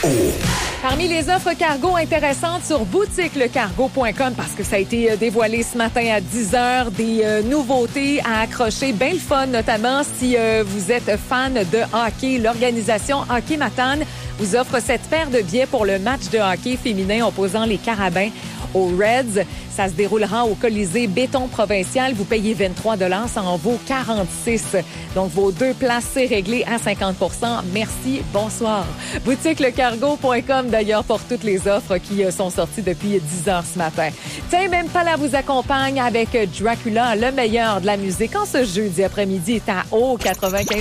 Parmi les offres cargo intéressantes sur boutiquelecargo.com, parce que ça a été dévoilé ce matin à 10h, des nouveautés à accrocher, bien le fun, notamment si vous êtes fan de hockey. L'organisation Hockey Matane vous offre cette paire de billets pour le match de hockey féminin opposant les Carabins aux Reds. Ça se déroulera au Colisée Béton Provincial. Vous payez 23 $, ça en vaut 46. Donc, vos 2 places, c'est réglé à 50 %. Merci, bonsoir. Boutiquelecargo.com, d'ailleurs, pour toutes les offres qui sont sorties depuis 10h ce matin. Tame Impala vous accompagne avec Dracula, le meilleur de la musique. En ce jeudi après-midi est à 95